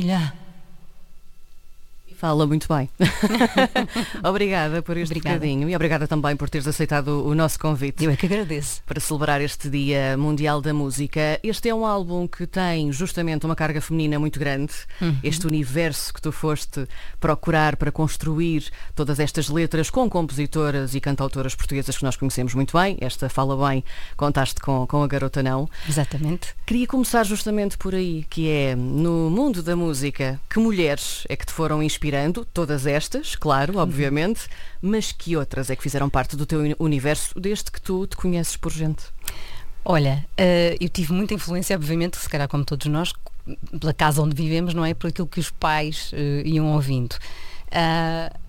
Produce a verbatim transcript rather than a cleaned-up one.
Yeah. Fala muito bem. Obrigada por este Obrigada. bocadinho e obrigada também por teres aceitado o nosso convite. Eu é que agradeço. Para celebrar este Dia Mundial da Música. Este é um álbum que tem justamente uma carga feminina muito grande. Uhum. Este universo que tu foste procurar para construir todas estas letras com compositoras e cantautoras portuguesas que nós conhecemos muito bem. Esta Fala Bem, contaste com, com a Garota Não. Exatamente. Queria começar justamente por aí, que é no mundo da música, que mulheres é que te foram inspirando? Todas estas, claro, obviamente, mas que outras é que fizeram parte do teu universo desde que tu te conheces por gente? Olha, uh, eu tive muita influência, obviamente, se calhar como todos nós, pela casa onde vivemos, não é? Por aquilo que os pais uh, iam ouvindo. Uh,